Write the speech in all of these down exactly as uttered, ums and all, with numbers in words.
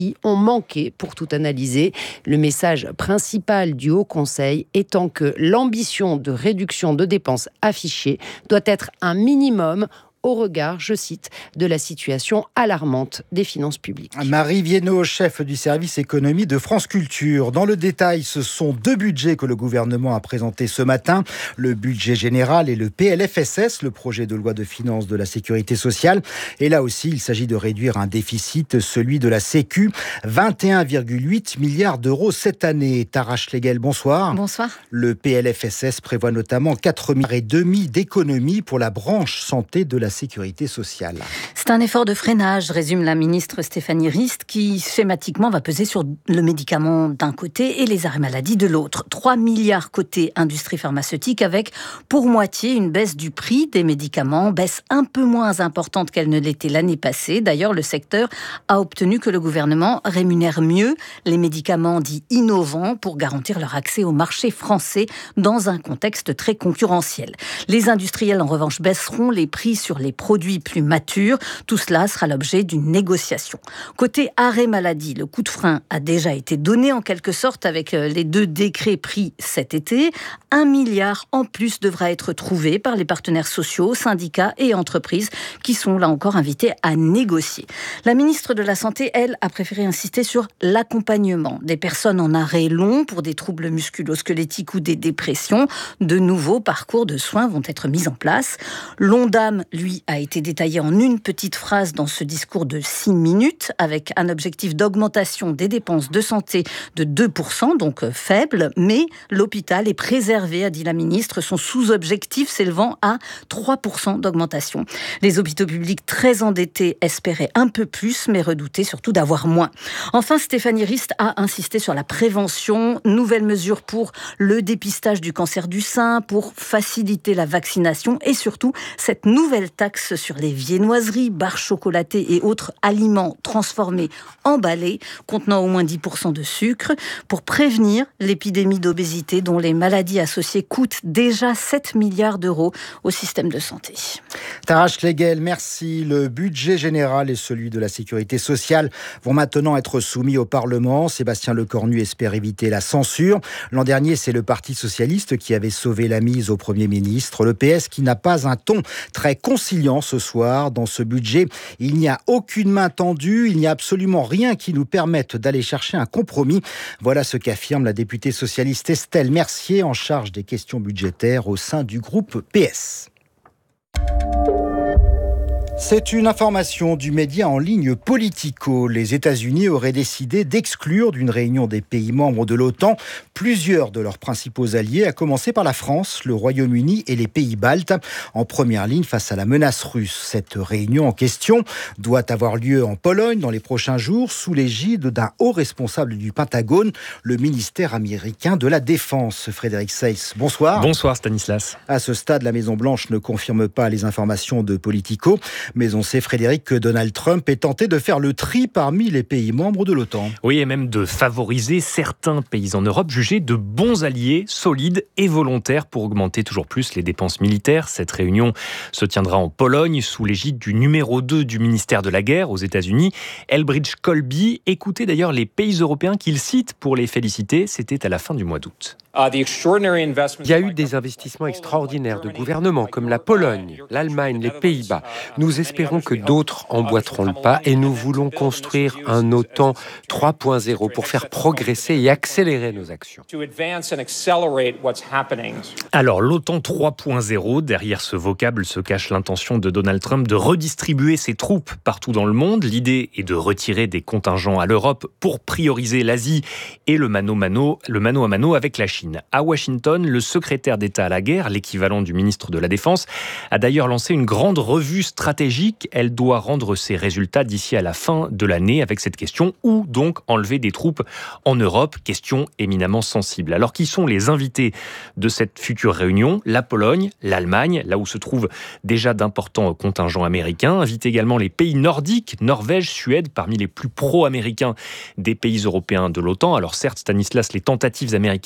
ont manqué pour tout analyser. Le message principal du Haut Conseil étant que l'ambition de réduction de dépenses affichée doit être un minimum au regard, je cite, de la situation alarmante des finances publiques. Marie Viennot, chef du service économie de France Culture. Dans le détail, ce sont deux budgets que le gouvernement a présentés ce matin. Le budget général et le P L F S S, le projet de loi de finances de la sécurité sociale. Et là aussi, il s'agit de réduire un déficit, celui de la Sécu. vingt et un virgule huit milliards d'euros cette année. Tara Schlegel, bonsoir. Bonsoir. Le P L F S S prévoit notamment quatre milliards et demi d'économies pour la branche santé de la sécurité sociale. C'est un effort de freinage, résume la ministre Stéphanie Rist, qui schématiquement va peser sur le médicament d'un côté et les arrêts maladie de l'autre. trois milliards côté industrie pharmaceutique avec pour moitié une baisse du prix des médicaments, baisse un peu moins importante qu'elle ne l'était l'année passée. D'ailleurs, le secteur a obtenu que le gouvernement rémunère mieux les médicaments dits innovants pour garantir leur accès au marché français dans un contexte très concurrentiel. Les industriels, en revanche, baisseront les prix sur les produits plus matures. Tout cela sera l'objet d'une négociation. Côté arrêt maladie, le coup de frein a déjà été donné en quelque sorte avec les deux décrets pris cet été. Un milliard en plus devra être trouvé par les partenaires sociaux, syndicats et entreprises qui sont là encore invités à négocier. La ministre de la Santé, elle, a préféré insister sur l'accompagnement des personnes en arrêt long pour des troubles musculo-squelettiques ou des dépressions. De nouveaux parcours de soins vont être mis en place. L'Ondam, lui, a été détaillé en une petite phrase dans ce discours de six minutes, avec un objectif d'augmentation des dépenses de santé de deux pour cent, donc faible, mais l'hôpital est préservé, a dit la ministre, son sous-objectif s'élevant à trois pour cent d'augmentation. Les hôpitaux publics très endettés espéraient un peu plus, mais redoutaient surtout d'avoir moins. Enfin, Stéphanie Rist a insisté sur la prévention, nouvelles mesures pour le dépistage du cancer du sein, pour faciliter la vaccination et surtout cette nouvelle taxe sur les viennoiseries, barres chocolatées et autres aliments transformés, emballés, contenant au moins dix pour cent de sucre, pour prévenir l'épidémie d'obésité dont les maladies associées coûtent déjà sept milliards d'euros au système de santé. Tara Schlegel, merci. Le budget général et celui de la sécurité sociale vont maintenant être soumis au Parlement. Sébastien Lecornu espère éviter la censure. L'an dernier, c'est le Parti socialiste qui avait sauvé la mise au Premier ministre. Le P S qui n'a pas un ton très conciliant ce soir. Dans ce budget, il n'y a aucune main tendue, il n'y a absolument rien qui nous permette d'aller chercher un compromis. Voilà ce qu'affirme la députée socialiste Estelle Mercier, en charge des questions budgétaires au sein du groupe P S. C'est une information du média en ligne Politico. Les États-Unis auraient décidé d'exclure d'une réunion des pays membres de l'OTAN plusieurs de leurs principaux alliés, à commencer par la France, le Royaume-Uni et les pays baltes, en première ligne face à la menace russe. Cette réunion en question doit avoir lieu en Pologne dans les prochains jours, sous l'égide d'un haut responsable du Pentagone, le ministère américain de la Défense. Frédéric Seyss, bonsoir. Bonsoir Stanislas. À ce stade, la Maison-Blanche ne confirme pas les informations de Politico. Mais on sait, Frédéric, que Donald Trump est tenté de faire le tri parmi les pays membres de l'OTAN. Oui, et même de favoriser certains pays en Europe jugés de bons alliés, solides et volontaires pour augmenter toujours plus les dépenses militaires. Cette réunion se tiendra en Pologne sous l'égide du numéro deux du ministère de la Guerre aux États-Unis, Elbridge Colby. Écoutez d'ailleurs les pays européens qu'il cite pour les féliciter. C'était à la fin du mois d'août. Il y a eu des investissements extraordinaires de gouvernements comme la Pologne, l'Allemagne, les Pays-Bas. Nous espérons que d'autres emboîteront le pas et nous voulons construire un OTAN trois point zéro pour faire progresser et accélérer nos actions. Alors, l'OTAN trois point zéro, derrière ce vocable se cache l'intention de Donald Trump de redistribuer ses troupes partout dans le monde. L'idée est de retirer des contingents à l'Europe pour prioriser l'Asie et le mano-mano, le mano à mano avec la Chine. À Washington, le secrétaire d'État à la guerre, l'équivalent du ministre de la Défense, a d'ailleurs lancé une grande revue stratégique. Elle doit rendre ses résultats d'ici à la fin de l'année avec cette question: où donc enlever des troupes en Europe? Question éminemment sensible. Alors, qui sont les invités de cette future réunion? La Pologne, l'Allemagne, là où se trouvent déjà d'importants contingents américains. Invitent également les pays nordiques, Norvège, Suède, parmi les plus pro-américains des pays européens de l'OTAN. Alors certes, Stanislas, les tentatives américaines de faire le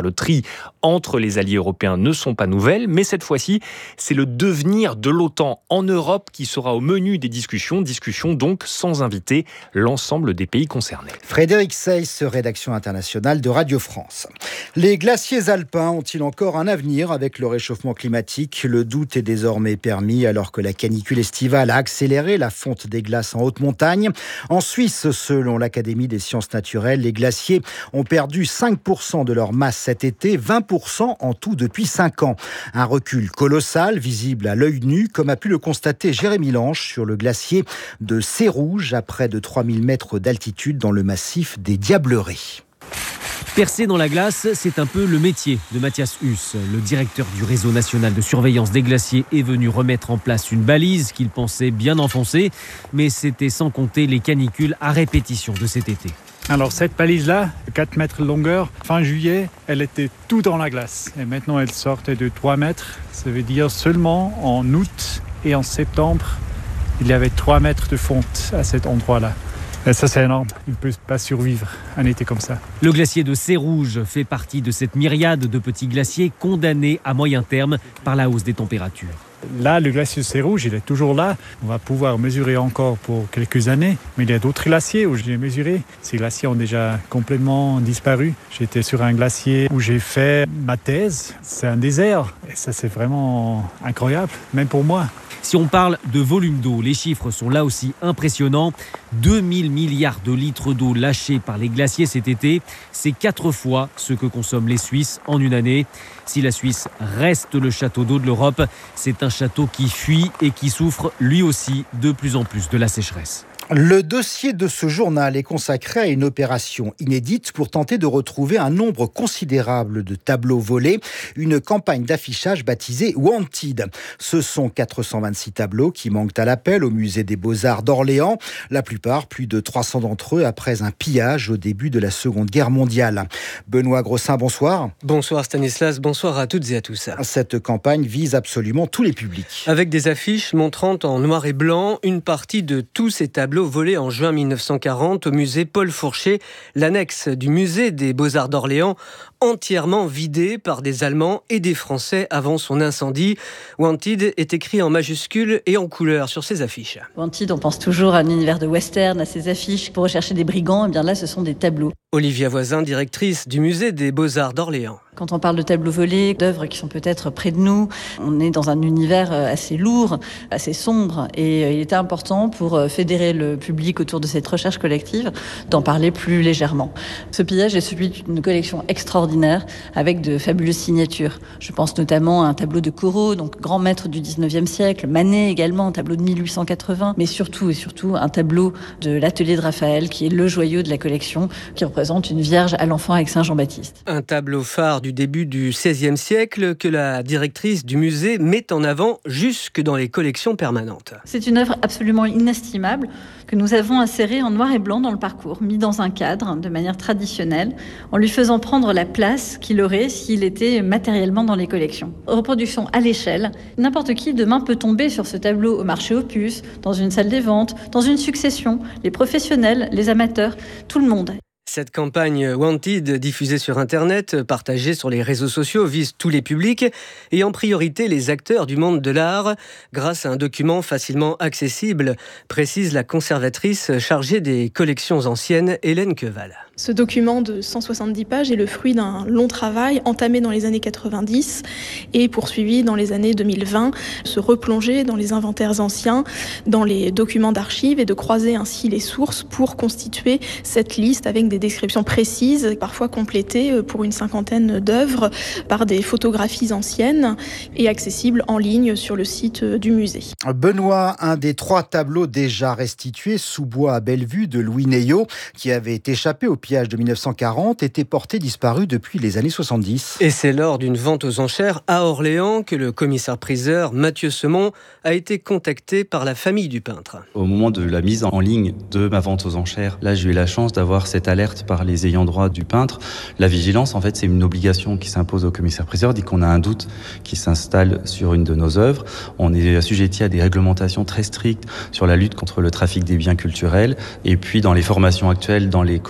le tri entre les alliés européens ne sont pas nouvelles, mais cette fois-ci, c'est le devenir de l'OTAN en Europe qui sera au menu des discussions, discussions donc sans inviter l'ensemble des pays concernés. Frédéric Seyss, rédaction internationale de Radio France. Les glaciers alpins ont-ils encore un avenir avec le réchauffement climatique ? Le doute est désormais permis alors que la canicule estivale a accéléré la fonte des glaces en haute montagne. En Suisse, selon l'Académie des sciences naturelles, les glaciers ont perdu cinq pour cent de leur masse cet été, vingt pour cent en tout depuis cinq ans. Un recul colossal, visible à l'œil nu, comme a pu le constater Jérémy Lange sur le glacier de Cérouge, à près de trois mille mètres d'altitude dans le massif des Diablerets. Percer dans la glace, c'est un peu le métier de Mathias Huss. Le directeur du réseau national de surveillance des glaciers est venu remettre en place une balise qu'il pensait bien enfoncée, mais c'était sans compter les canicules à répétition de cet été. Alors cette balise-là, quatre mètres de longueur, fin juillet, elle était tout dans la glace. Et maintenant, elle sortait de trois mètres. Ça veut dire seulement en août et en septembre, il y avait trois mètres de fonte à cet endroit-là. Et ça, c'est énorme. Il ne peut pas survivre un été comme ça. Le glacier de Cérouge fait partie de cette myriade de petits glaciers condamnés à moyen terme par la hausse des températures. Là, le glacier de Cérouge, il est toujours là. On va pouvoir mesurer encore pour quelques années. Mais il y a d'autres glaciers où j'ai mesuré. Ces glaciers ont déjà complètement disparu. J'étais sur un glacier où j'ai fait ma thèse. C'est un désert. Et ça, c'est vraiment incroyable, même pour moi. Si on parle de volume d'eau, les chiffres sont là aussi impressionnants. deux mille milliards de litres d'eau lâchés par les glaciers cet été. C'est quatre fois ce que consomment les Suisses en une année. Si la Suisse reste le château d'eau de l'Europe, c'est un château qui fuit et qui souffre lui aussi de plus en plus de la sécheresse. Le dossier de ce journal est consacré à une opération inédite pour tenter de retrouver un nombre considérable de tableaux volés, une campagne d'affichage baptisée Wanted. Ce sont quatre cent vingt-six tableaux qui manquent à l'appel au musée des Beaux-Arts d'Orléans. La plupart, plus de trois cents d'entre eux, après un pillage au début de la Seconde Guerre mondiale. Benoît Grossin, bonsoir. Bonsoir Stanislas, bonsoir à toutes et à tous. Cette campagne vise absolument tous les publics. Avec des affiches montrant en noir et blanc une partie de tous ces tableaux volé en juin mille neuf cent quarante au musée Paul Fourchet, l'annexe du musée des Beaux-Arts d'Orléans, entièrement vidé par des Allemands et des Français avant son incendie. Wanted est écrit en majuscules et en couleur sur ces affiches. Wanted, on pense toujours à un univers de western, à ces affiches pour rechercher des brigands. Et bien là, ce sont des tableaux. Olivia Voisin, directrice du musée des Beaux-Arts d'Orléans. Quand on parle de tableaux volés, d'œuvres qui sont peut-être près de nous, on est dans un univers assez lourd, assez sombre. Et il était important pour fédérer le public autour de cette recherche collective d'en parler plus légèrement. Ce pillage est celui d'une collection extraordinaire avec de fabuleuses signatures. Je pense notamment à un tableau de Corot, donc grand maître du dix-neuvième siècle, Manet également, un tableau de mille huit cent quatre-vingts, mais surtout et surtout un tableau de l'atelier de Raphaël qui est le joyau de la collection, qui représente une Vierge à l'enfant avec Saint Jean-Baptiste. Un tableau phare du début du seizième siècle que la directrice du musée met en avant jusque dans les collections permanentes. C'est une œuvre absolument inestimable que nous avons insérée en noir et blanc dans le parcours, mis dans un cadre de manière traditionnelle, en lui faisant prendre la place qu'il aurait s'il était matériellement dans les collections. Reproduction à l'échelle, n'importe qui demain peut tomber sur ce tableau au marché aux puces, dans une salle des ventes, dans une succession, les professionnels, les amateurs, tout le monde. Cette campagne Wanted, diffusée sur Internet, partagée sur les réseaux sociaux, vise tous les publics et en priorité les acteurs du monde de l'art, grâce à un document facilement accessible, précise la conservatrice chargée des collections anciennes, Hélène Queval. Ce document de cent soixante-dix pages est le fruit d'un long travail entamé dans les années quatre-vingt-dix et poursuivi dans les années deux mille vingt, se replonger dans les inventaires anciens, dans les documents d'archives et de croiser ainsi les sources pour constituer cette liste avec des descriptions précises, parfois complétées pour une cinquantaine d'œuvres par des photographies anciennes et accessibles en ligne sur le site du musée. Benoît, un des trois tableaux déjà restitués, Sous-bois à Bellevue de Louis Neillot, qui avait échappé au pillage de mille neuf cent quarante, était porté disparu depuis les années soixante-dix. Et c'est lors d'une vente aux enchères à Orléans que le commissaire-priseur Mathieu Semon a été contacté par la famille du peintre. Au moment de la mise en ligne de ma vente aux enchères, là j'ai eu la chance d'avoir cette alerte par les ayants droit du peintre. La vigilance, en fait, c'est une obligation qui s'impose au commissaire-priseur. Dès qu'on a un doute qui s'installe sur une de nos œuvres, on est assujetti à des réglementations très strictes sur la lutte contre le trafic des biens culturels. Et puis, dans les formations actuelles, dans les colloques actuels,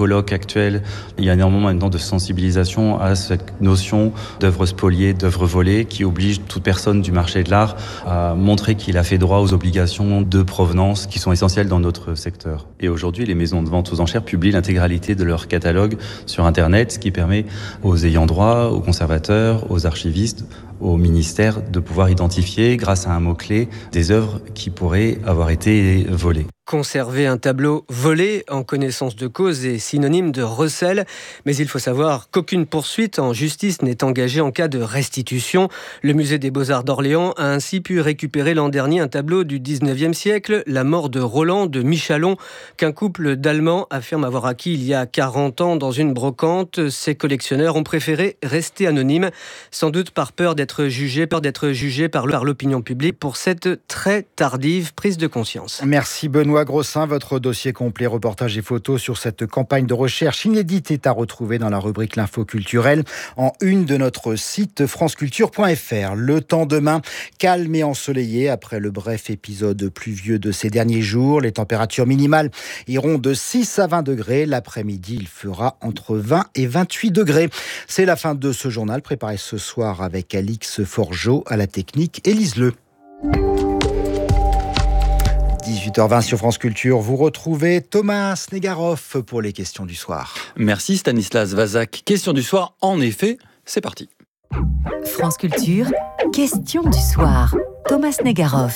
actuelle, il y a énormément maintenant de sensibilisation à cette notion d'œuvre spoliée, d'œuvre volée, qui oblige toute personne du marché de l'art à montrer qu'il a fait droit aux obligations de provenance qui sont essentielles dans notre secteur. Et aujourd'hui, les maisons de vente aux enchères publient l'intégralité de leur catalogue sur Internet, ce qui permet aux ayants droit, aux conservateurs, aux archivistes, au ministère de pouvoir identifier, grâce à un mot-clé, des œuvres qui pourraient avoir été volées. Conserver un tableau volé en connaissance de cause est synonyme de recel, mais il faut savoir qu'aucune poursuite en justice n'est engagée en cas de restitution. Le musée des Beaux-Arts d'Orléans a ainsi pu récupérer l'an dernier un tableau du dix-neuvième siècle, La mort de Roland de Michalon, qu'un couple d'Allemands affirme avoir acquis il y a quarante ans dans une brocante. Ces collectionneurs ont préféré rester anonymes, sans doute par peur d'être jugés, peur d'être jugés par l'opinion publique pour cette très tardive prise de conscience. Merci Benoît Grossin. Votre dossier complet, reportage et photos sur cette campagne de recherche inédite est à retrouver dans la rubrique L'info culturelle en une de notre site franceculture point f r. Le temps demain, calme et ensoleillé après le bref épisode pluvieux de ces derniers jours. Les températures minimales iront de six à vingt degrés. L'après-midi, il fera entre vingt et vingt-huit degrés. C'est la fin de ce journal préparé ce soir avec Alix Forgeot à la technique. Élise Le. dix-huit heures vingt sur France Culture, vous retrouvez Thomas Snegarov pour les questions du soir. Merci Stanislas Vazak. Question du soir, en effet, c'est parti. France Culture, question du soir. Thomas Snegarov.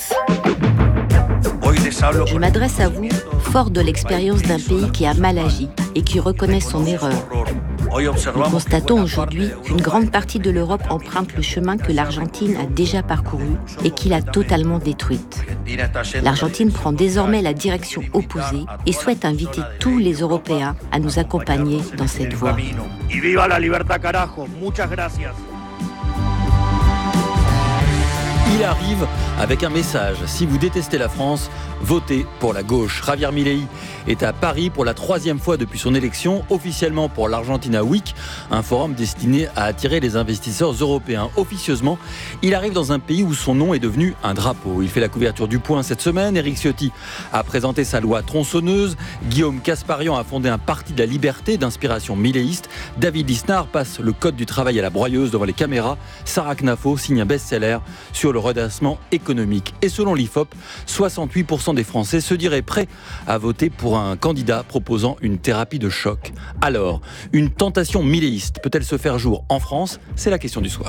Je m'adresse à vous, fort de l'expérience d'un pays qui a mal agi et qui reconnaît son erreur. Nous constatons aujourd'hui qu'une grande partie de l'Europe emprunte le chemin que l'Argentine a déjà parcouru et qu'il a totalement détruite. L'Argentine prend désormais la direction opposée et souhaite inviter tous les Européens à nous accompagner dans cette voie. Il arrive avec un message. Si vous détestez la France, votez pour la gauche. Javier Milei est à Paris pour la troisième fois depuis son élection, officiellement pour l'Argentina Week, un forum destiné à attirer les investisseurs européens. Officieusement, il arrive dans un pays où son nom est devenu un drapeau. Il fait la couverture du Point cette semaine. Éric Ciotti a présenté sa loi tronçonneuse. Guillaume Casparian a fondé un parti de la liberté d'inspiration milléiste. David Lisnard passe le code du travail à la broyeuse devant les caméras. Sarah Knafo signe un best-seller sur le redressement économique. Et selon l'I F O P, soixante-huit pour cent des Français se diraient prêts à voter pour un candidat proposant une thérapie de choc. Alors, une tentation milléiste peut-elle se faire jour en France ? C'est la question du soir.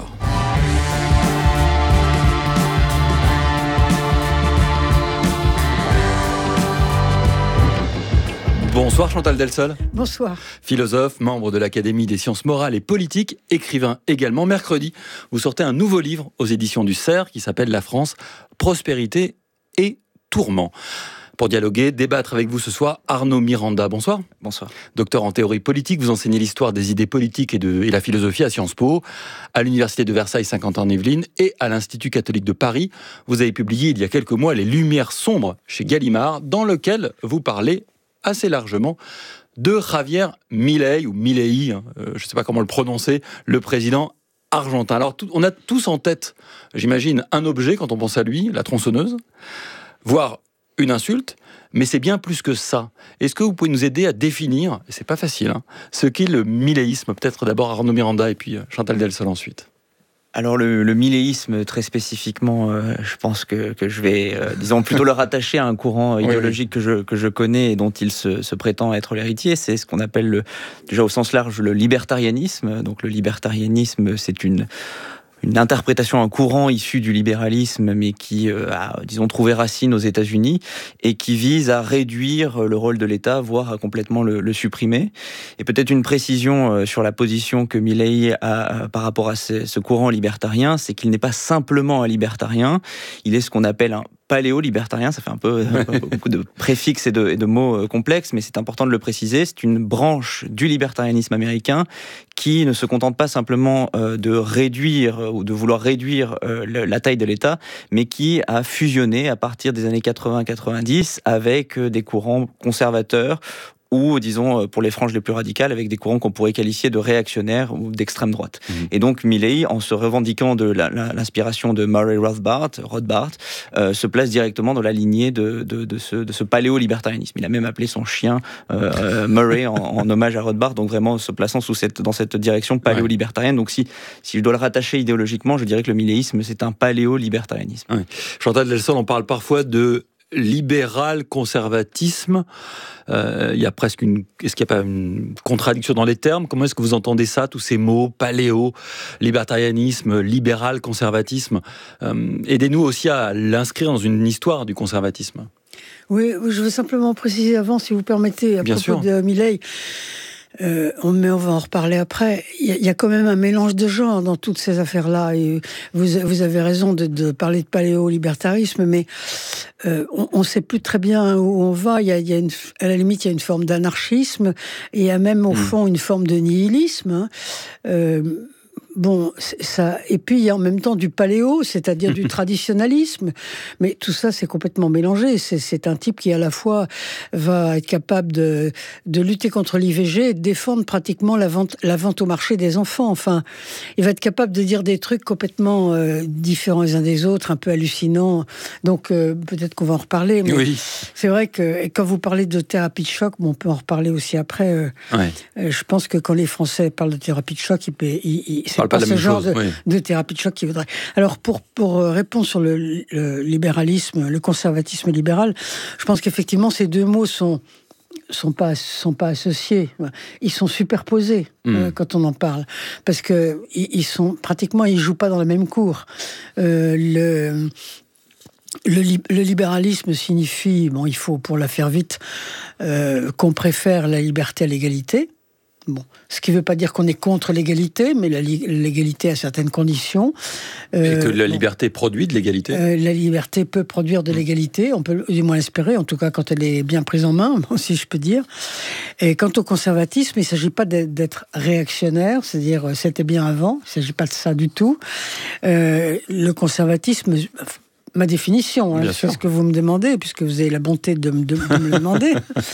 Bonsoir Chantal Delsol. Bonsoir. Philosophe, membre de l'Académie des sciences morales et politiques, écrivain également. Mercredi, vous sortez un nouveau livre aux éditions du Cerf qui s'appelle La France, prospérité et tourment. Pour dialoguer, débattre avec vous ce soir, Arnaud Miranda. Bonsoir. Bonsoir. Docteur en théorie politique, vous enseignez l'histoire des idées politiques et, de, et la philosophie à Sciences Po, à l'Université de Versailles Saint-Quentin-en-Yvelines et à l'Institut catholique de Paris. Vous avez publié il y a quelques mois Les Lumières sombres chez Gallimard, dans lequel vous parlez assez largement de Javier Milei, ou Milei, hein, euh, je ne sais pas comment le prononcer, le président argentin. Alors, tout, on a tous en tête, j'imagine, un objet quand on pense à lui, la tronçonneuse, voire une insulte, mais c'est bien plus que ça. Est-ce que vous pouvez nous aider à définir, et c'est pas facile, hein, ce qu'est le milléisme? Peut-être d'abord Arnaud Miranda et puis Chantal Delsol ensuite. Alors le, le milléisme, très spécifiquement, euh, je pense que, que je vais, euh, disons, plutôt le rattacher à un courant idéologique oui, oui. que je, que je connais et dont il se, se prétend être l'héritier. C'est ce qu'on appelle, le, déjà au sens large, le libertarianisme. Donc le libertarianisme, c'est une... une interprétation, un courant issu du libéralisme, mais qui euh, a, disons, trouvé racine aux États-Unis et qui vise à réduire le rôle de l'État, voire à complètement le, le supprimer. Et peut-être une précision euh, sur la position que Milei a euh, par rapport à ce, ce courant libertarien, c'est qu'il n'est pas simplement un libertarien, il est ce qu'on appelle un paléo-libertarien, ça fait un peu, un peu beaucoup de préfixes et de, et de mots complexes, mais c'est important de le préciser. C'est une branche du libertarianisme américain qui ne se contente pas simplement euh, de réduire ou de vouloir réduire euh, le, la taille de l'État, mais qui a fusionné à partir des années quatre-vingts quatre-vingt-dix avec euh, des courants conservateurs ou, disons, pour les franges les plus radicales, avec des courants qu'on pourrait qualifier de réactionnaires ou d'extrême droite. Mmh. Et donc, Milley, en se revendiquant de la, la, l'inspiration de Murray Rothbard, Rothbard euh, se place directement dans la lignée de, de, de ce, de ce paléo-libertarianisme. Il a même appelé son chien euh, Murray en, en hommage à Rothbard, donc vraiment se plaçant sous cette, dans cette direction paléo-libertarienne. Donc, si, si je dois le rattacher idéologiquement, je dirais que le milléisme, c'est un paléo-libertarianisme. Oui. Chantal Delsol, on parle parfois de libéral-conservatisme. Euh, il y a presque une... Est-ce qu'il n'y a pas une contradiction dans les termes ? Comment est-ce que vous entendez ça, tous ces mots, paléo, libertarianisme, libéral-conservatisme ? euh, Aidez-nous aussi à l'inscrire dans une histoire du conservatisme. Oui, je veux simplement préciser avant, si vous permettez, à Bien propos sûr. de Milley. Euh, on, mais on va en reparler après. Il y, y a quand même un mélange de genres dans toutes ces affaires-là. Et vous, vous avez raison de, de parler de paléo-libertarisme, mais euh, on ne sait plus très bien où on va. Il y a, il y a une, à la limite, il y a une forme d'anarchisme, et il y a même au mmh. fond une forme de nihilisme. Hein. Euh, Bon, ça, et puis il y a en même temps du paléo, c'est-à-dire du traditionnalisme, mais tout ça c'est complètement mélangé. C'est, c'est un type qui à la fois va être capable de, de lutter contre l'I V G et de défendre pratiquement la vente, la vente au marché des enfants. Enfin, il va être capable de dire des trucs complètement euh, différents les uns des autres, un peu hallucinants. Donc euh, peut-être qu'on va en reparler. Mais oui. C'est vrai que et quand vous parlez de thérapie de choc, bon, on peut en reparler aussi après. Euh, ouais. euh, je pense que quand les Français parlent de thérapie de choc, ils, ils, ils c'est pas, pas ce genre chose, de, oui. de thérapie de choc qu'ils voudraient. Alors, pour, pour répondre sur le, le libéralisme, le conservatisme libéral, je pense qu'effectivement, ces deux mots sont sont pas sont pas associés, ils sont superposés mmh. euh, quand on en parle, parce que ils sont pratiquement ils jouent pas dans la même cour. Euh, le Le, li- le libéralisme signifie, bon, il faut pour la faire vite, euh, qu'on préfère la liberté à l'égalité. Bon, ce qui ne veut pas dire qu'on est contre l'égalité, mais la li- l'égalité a certaines conditions. Euh, Et que la liberté bon, produit de l'égalité euh, La liberté peut produire de l'égalité, on peut du moins l'espérer, en tout cas quand elle est bien prise en main, si je peux dire. Et quant au conservatisme, il ne s'agit pas d'être, d'être réactionnaire, c'est-à-dire c'était bien avant, il ne s'agit pas de ça du tout. Euh, le conservatisme... Ma définition, hein, c'est ce que vous me demandez, puisque vous avez la bonté de, de, de me le demander.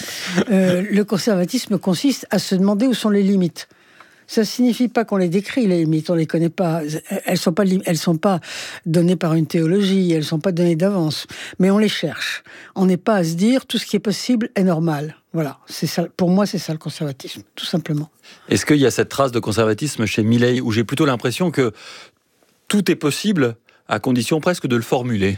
euh, le conservatisme consiste à se demander où sont les limites. Ça ne signifie pas qu'on les décrit, les limites, on ne les connaît pas. Elles ne sont pas, elles sont pas données par une théologie, elles ne sont pas données d'avance. Mais on les cherche. On n'est pas à se dire tout ce qui est possible est normal. Voilà, c'est ça, pour moi, c'est ça le conservatisme, tout simplement. Est-ce qu'il y a cette trace de conservatisme chez Milley, où j'ai plutôt l'impression que tout est possible à condition presque de le formuler?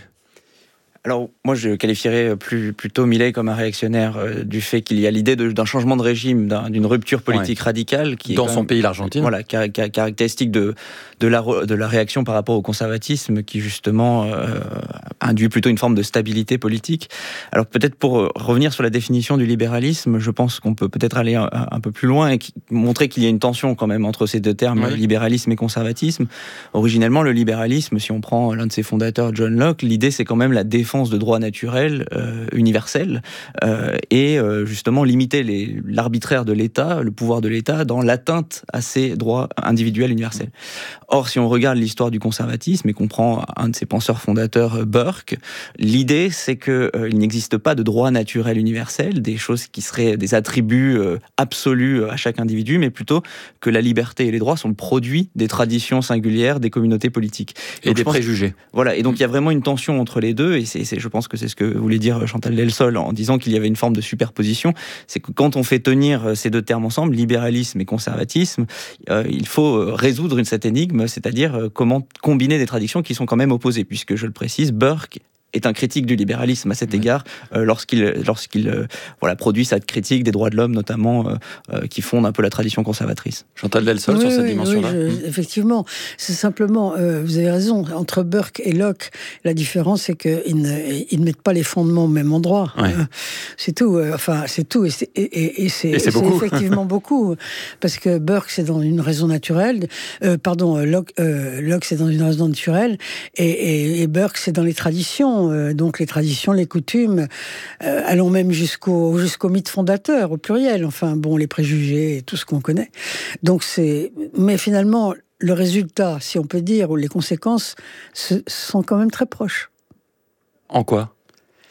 Alors, moi, je qualifierais plus, plutôt Milley comme un réactionnaire euh, du fait qu'il y a l'idée de, d'un changement de régime, d'un, d'une rupture politique ouais. radicale. Qui est dans son même, pays, l'Argentine. Voilà, car, car, caractéristique de, de, la, de la réaction par rapport au conservatisme qui, justement, euh, induit plutôt une forme de stabilité politique. Alors, peut-être pour revenir sur la définition du libéralisme, je pense qu'on peut peut-être aller un, un peu plus loin et qui, montrer qu'il y a une tension quand même entre ces deux termes, ouais. libéralisme et conservatisme. Originellement, le libéralisme, si on prend l'un de ses fondateurs, John Locke, l'idée, c'est quand même la défense de droits naturels euh, universels euh, et euh, justement limiter les, l'arbitraire de l'État, le pouvoir de l'État dans l'atteinte à ces droits individuels universels. Or, si on regarde l'histoire du conservatisme et qu'on prend un de ses penseurs fondateurs, Burke, l'idée c'est qu'il euh, n'existe pas de droits naturels universels, des choses qui seraient des attributs euh, absolus à chaque individu, mais plutôt que la liberté et les droits sont le produit des traditions singulières des communautés politiques. Et donc, des préjugés. Que, voilà, et donc il y a vraiment une tension entre les deux, et c'est, c'est, je pense que c'est ce que voulait dire Chantal Delsol en disant qu'il y avait une forme de superposition, c'est que quand on fait tenir ces deux termes ensemble, libéralisme et conservatisme, euh, il faut résoudre une, cette énigme, c'est-à-dire euh, comment combiner des traditions qui sont quand même opposées, puisque je le précise, Burke est un critique du libéralisme à cet égard, euh, lorsqu'il, lorsqu'il euh, voilà, produit cette critique des droits de l'homme, notamment, euh, euh, qui fonde un peu la tradition conservatrice. Chantal Delsol, oui, sur cette oui, dimension-là. Oui, je, effectivement. C'est simplement, euh, vous avez raison, entre Burke et Locke, la différence, c'est qu'ils ne, ils ne mettent pas les fondements au même endroit. Ouais. Euh, c'est tout. Euh, enfin, c'est tout. Et c'est, et, et, et c'est, et c'est, c'est effectivement beaucoup. Parce que Burke, c'est dans une raison naturelle. Euh, pardon, Locke, euh, Locke, c'est dans une raison naturelle. Et, et, et Burke, c'est dans les traditions. Donc les traditions, les coutumes, euh, allons même jusqu'au, jusqu'au mythe fondateur, au pluriel, enfin bon, les préjugés et tout ce qu'on connaît. Donc c'est... Mais finalement, le résultat, si on peut dire, ou les conséquences, ce, sont quand même très proches. En quoi ?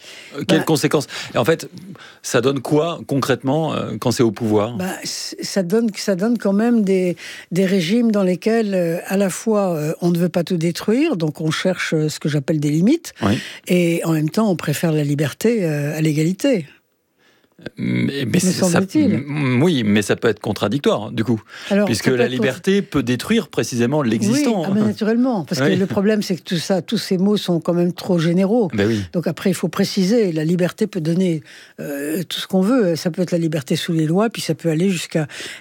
Quelles bah, conséquences? Et en fait, ça donne quoi concrètement euh, quand c'est au pouvoir? bah, ça donne, ça donne quand même des, des régimes dans lesquels, euh, à la fois, euh, on ne veut pas tout détruire, donc on cherche euh, ce que j'appelle des limites, oui. Et en même temps, on préfère la liberté euh, à l'égalité. Mais, mais ça, oui, mais ça peut être contradictoire, du coup. Alors, puisque la liberté contra... peut détruire précisément l'existant. Oui, ah ben naturellement. Parce oui. que le problème, c'est que tout ça, tous ces mots sont quand même trop généraux. Ben oui. Donc après, il faut préciser. La liberté peut donner euh, tout ce qu'on veut. Ça peut être la liberté sous les lois, puis ça peut aller jusqu'à